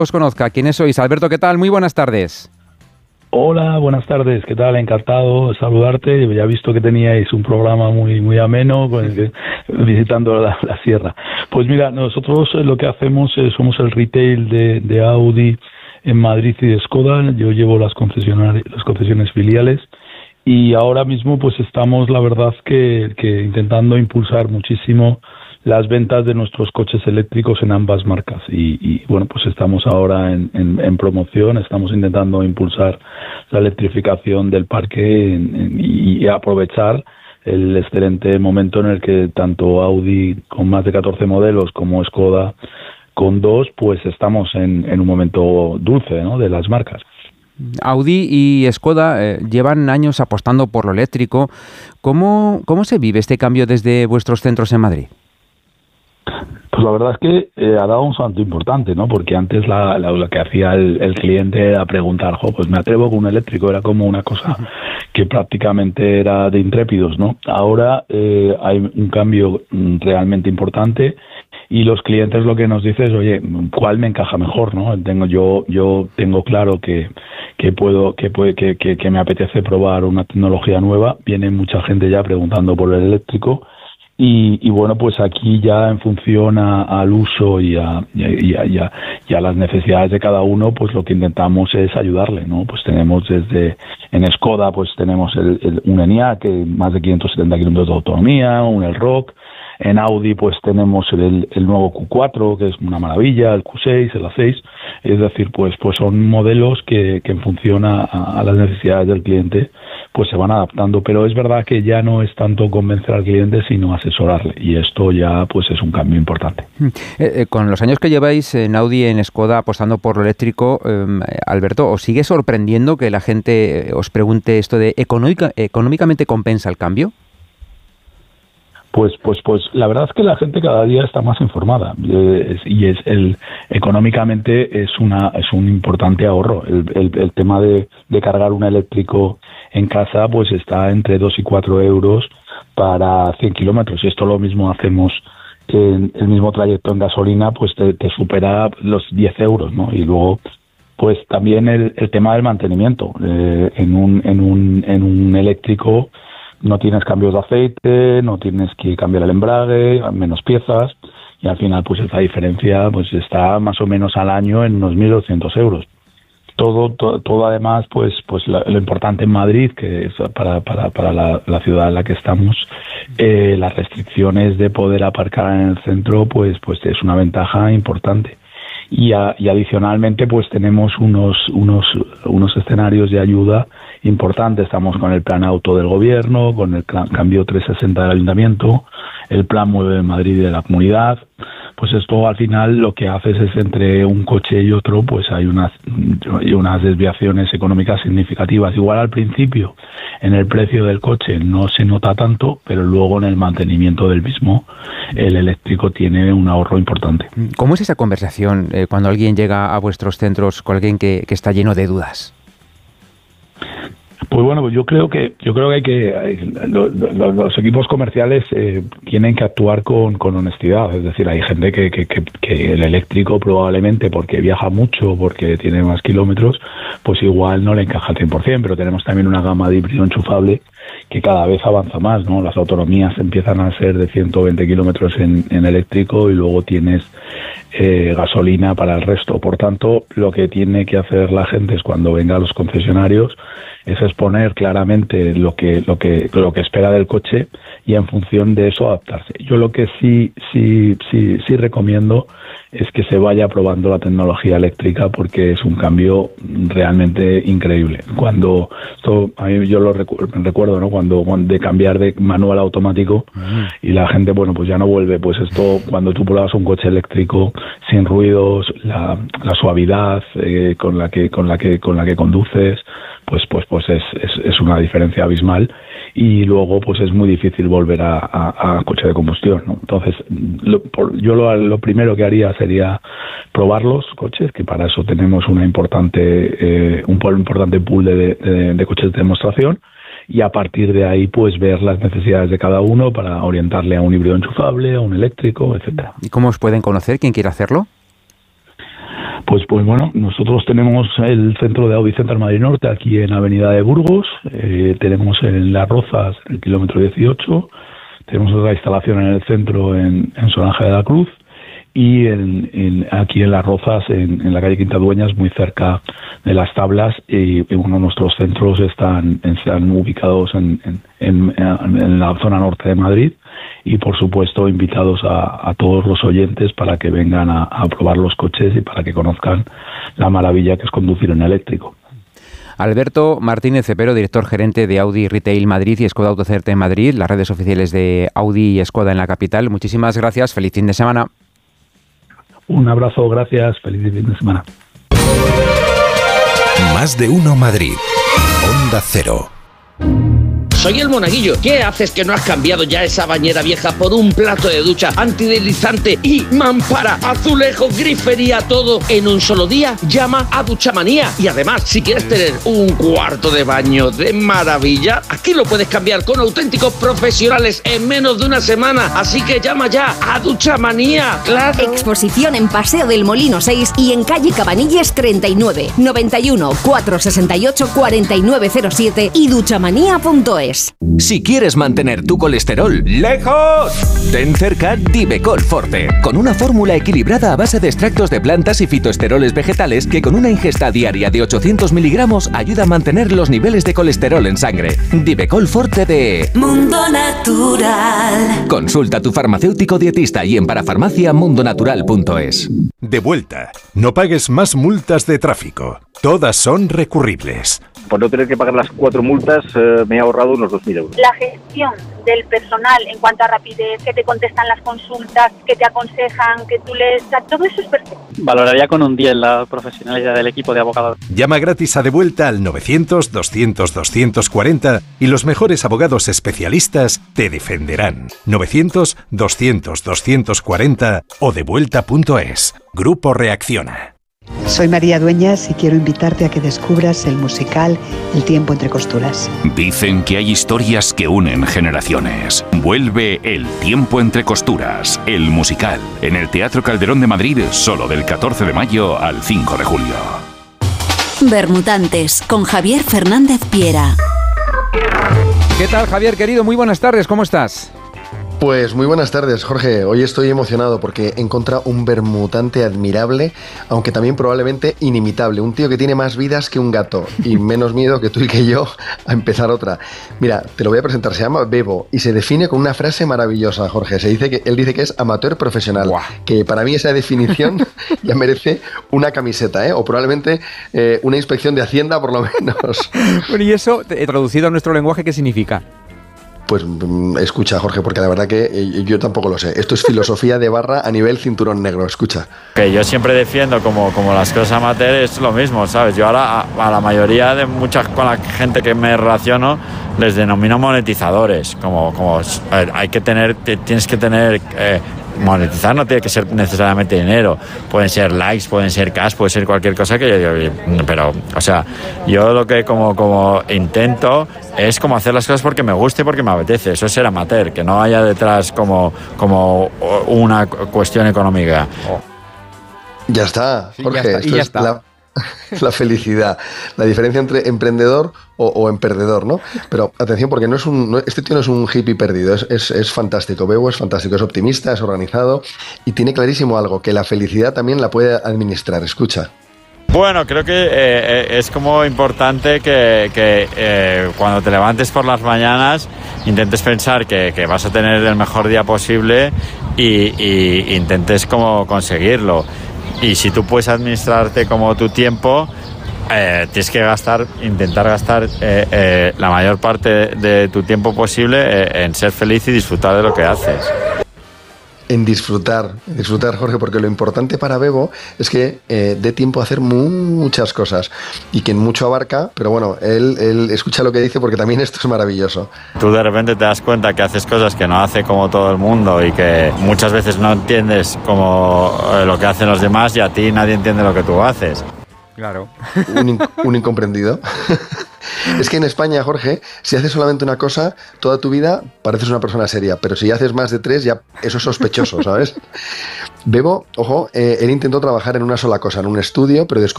os conozca. ¿Quiénes sois? Alberto, ¿qué tal? Muy buenas tardes. Hola, buenas tardes, ¿qué tal? Encantado de saludarte. Ya he visto que teníais un programa muy ameno visitando la sierra. Pues mira, nosotros lo que hacemos somos el retail de Audi en Madrid y de Skoda. Yo llevo las concesiones filiales y ahora mismo pues estamos, la verdad, que intentando impulsar muchísimo las ventas de nuestros coches eléctricos en ambas marcas y bueno, pues estamos ahora en promoción, estamos intentando impulsar la electrificación del parque y aprovechar el excelente momento en el que tanto Audi con más de 14 modelos como Skoda con 2, pues estamos en un momento dulce, ¿no?, de las marcas. Audi y Skoda llevan años apostando por lo eléctrico. ¿Cómo se vive este cambio desde vuestros centros en Madrid? Pues la verdad es que ha dado un salto importante, ¿no? Porque antes lo que hacía el cliente era preguntar, pues me atrevo con un eléctrico, era como una cosa que prácticamente era de intrépidos, ¿no? Ahora hay un cambio realmente importante y los clientes lo que nos dicen es, oye, ¿cuál me encaja mejor, no? Yo tengo claro que me apetece probar una tecnología nueva. Viene mucha gente ya preguntando por el eléctrico. Y bueno, pues aquí ya en función al uso y a las necesidades de cada uno, pues lo que intentamos es ayudarle, ¿no? Pues tenemos en Skoda pues tenemos un Enyaq, que más de 570 kilómetros de autonomía, un Elroq. En Audi pues tenemos el nuevo Q4, que es una maravilla, el Q6, el A6. Es decir, pues son modelos que en función a las necesidades del cliente pues se van adaptando, pero es verdad que ya no es tanto convencer al cliente sino asesorarle, y esto ya pues es un cambio importante. Con los años que lleváis en Audi y en Skoda apostando por lo eléctrico, Alberto, ¿os sigue sorprendiendo que la gente os pregunte esto de económicamente compensa el cambio? Pues la verdad es que la gente cada día está más informada y económicamente es un importante ahorro. El tema de cargar un eléctrico en casa pues está entre 2 y 4 euros para 100 kilómetros, y esto lo mismo hacemos en el mismo trayecto en gasolina, pues te supera los 10 euros, ¿no? Y luego pues también el tema del mantenimiento. En un eléctrico no tienes cambios de aceite, no tienes que cambiar el embrague, menos piezas, y al final pues esa diferencia pues está más o menos al año en unos 1.200 euros. Todo además pues lo importante en Madrid, que es para la ciudad en la que estamos, las restricciones de poder aparcar en el centro pues es una ventaja importante. Y adicionalmente pues tenemos unos escenarios de ayuda importantes. Estamos con el plan auto del gobierno, con el cambio 360 del ayuntamiento, el plan Mueve de Madrid de la comunidad. Pues esto al final lo que haces es, entre un coche y otro pues hay unas desviaciones económicas significativas. Igual al principio en el precio del coche no se nota tanto, pero luego en el mantenimiento del mismo el eléctrico tiene un ahorro importante. ¿Cómo es esa conversación cuando alguien llega a vuestros centros con alguien que está lleno de dudas? Pues bueno, yo creo que los equipos comerciales tienen que actuar con honestidad. Es decir, hay gente que el eléctrico probablemente porque viaja mucho, porque tiene más kilómetros, pues igual no le encaja al 100%, pero tenemos también una gama de híbrido enchufable que cada vez avanza más, ¿no? Las autonomías empiezan a ser de 120 kilómetros en eléctrico, y luego tienes gasolina para el resto. Por tanto, lo que tiene que hacer la gente es, cuando venga a los concesionarios, es exponer claramente lo que espera del coche, y en función de eso adaptarse. Yo lo que sí recomiendo es que se vaya probando la tecnología eléctrica, porque es un cambio realmente increíble. Yo lo recuerdo, ¿no? Cuando de cambiar de manual a automático, y la gente, bueno, pues ya no vuelve. Pues esto, cuando tú pruebas un coche eléctrico sin ruidos, la suavidad con la que conduces, pues es una diferencia abismal, y luego pues es muy difícil volver a coche de combustión, ¿no? Entonces lo primero que haría sería probar los coches, que para eso tenemos un importante pool de coches de demostración, y a partir de ahí pues ver las necesidades de cada uno para orientarle a un híbrido enchufable, a un eléctrico, etcétera. ¿Y cómo os pueden conocer? ¿Quién quiere hacerlo? Pues bueno, nosotros tenemos el centro de Audi Center Madrid Norte aquí en Avenida de Burgos, tenemos en Las Rozas, en el kilómetro 18, tenemos otra instalación en el centro en San Ángel de la Cruz y aquí en Las Rozas, en la calle Quinta Dueñas, muy cerca de Las Tablas, y uno de nuestros centros están ubicados en la zona norte de Madrid. Y por supuesto invitados a todos los oyentes para que vengan a probar los coches y para que conozcan la maravilla que es conducir en eléctrico. Alberto Martínez Cepero, director gerente de Audi Retail Madrid y Skoda Autocerte en Madrid, las redes oficiales de Audi y Skoda en la capital. Muchísimas gracias, feliz fin de semana. Un abrazo, gracias, feliz fin de semana. Más de uno Madrid, Onda Cero. Soy el Monaguillo. ¿Qué haces que no has cambiado ya esa bañera vieja por un plato de ducha antideslizante y mampara, azulejo, grifería, todo en un solo día? Llama a Duchamanía. Y además, si quieres tener un cuarto de baño de maravilla, aquí lo puedes cambiar con auténticos profesionales en menos de una semana. Así que llama ya a Duchamanía. ¡Claro! Exposición en Paseo del Molino 6 y en calle Cabanilles 39, 91 468 4907 y duchamanía.es. Si quieres mantener tu colesterol lejos, ten cerca Divecol Forte, con una fórmula equilibrada a base de extractos de plantas y fitoesteroles vegetales que con una ingesta diaria de 800 miligramos ayuda a mantener los niveles de colesterol en sangre. Divecol Forte de Mundo Natural. Consulta a tu farmacéutico dietista y en parafarmacia.mundonatural.es. De vuelta. No pagues más multas de tráfico. Todas son recurribles. Por no tener que pagar las 4 multas, me he ahorrado unos 2.000 euros. La gestión del personal en cuanto a rapidez, que te contestan las consultas, que te aconsejan, que tú les... todo eso es perfecto. Valoraría con un 10 la profesionalidad del equipo de abogados. Llama gratis a De Vuelta al 900-200-240 y los mejores abogados especialistas te defenderán. 900-200-240 o devuelta.es. Grupo Reacciona. Soy María Dueñas y quiero invitarte a que descubras el musical El tiempo entre costuras. Dicen que hay historias que unen generaciones. Vuelve El tiempo entre costuras, el musical, en el Teatro Calderón de Madrid, solo del 14 de mayo al 5 de julio. Bermutantes, con Javier Fernández Piera. ¿Qué tal, Javier, querido? Muy buenas tardes, ¿cómo estás? Pues muy buenas tardes, Jorge. Hoy estoy emocionado porque he encontrado un bermutante admirable, aunque también probablemente inimitable. Un tío que tiene más vidas que un gato y menos miedo que tú y que yo a empezar otra. Mira, te lo voy a presentar. Se llama Bebo y se define con una frase maravillosa, Jorge. Él dice que es amateur profesional. ¡Buah! Que para mí esa definición ya merece una camiseta, ¿eh? O probablemente una inspección de Hacienda por lo menos. Bueno, y eso, traducido a nuestro lenguaje, ¿qué significa? Pues escucha, Jorge, porque la verdad que yo tampoco lo sé. Esto es filosofía de barra a nivel cinturón negro, escucha. Que yo siempre defiendo como las cosas amateur es lo mismo, ¿sabes? Yo ahora a la mayoría de con la gente que me relaciono les denomino monetizadores. Tienes que tener... monetizar no tiene que ser necesariamente dinero, pueden ser likes, pueden ser cash, puede ser cualquier cosa pero, o sea, yo lo que como intento es como hacer las cosas porque me guste y porque me apetece. Eso es ser amateur, que no haya detrás como una cuestión económica. Ya está, Jorge, sí, ya está. Esto es la felicidad, la diferencia entre emprendedor o emperdedor, ¿no? Pero atención, porque este tío no es un hippie perdido, es fantástico. Bebo es fantástico, es optimista, es organizado y tiene clarísimo algo, que la felicidad también la puede administrar. Escucha. Bueno, creo que es como importante que cuando te levantes por las mañanas intentes pensar que vas a tener el mejor día posible y intentes como conseguirlo. Y si tú puedes administrarte como tu tiempo, tienes que intentar gastar la mayor parte de tu tiempo posible en ser feliz y disfrutar de lo que haces. En disfrutar, Jorge, porque lo importante para Bebo es que dé tiempo a hacer muchas cosas y que en mucho abarca, pero bueno, él escucha lo que dice porque también esto es maravilloso. Tú de repente te das cuenta que haces cosas que no hace como todo el mundo y que muchas veces no entiendes como lo que hacen los demás y a ti nadie entiende lo que tú haces. Claro. Un incomprendido. Es que en España, Jorge, si haces solamente una cosa, toda tu vida pareces una persona seria, pero si haces más de 3, ya eso es sospechoso, ¿sabes? Bebo, ojo, él intentó trabajar en una sola cosa, en un estudio, pero descubrió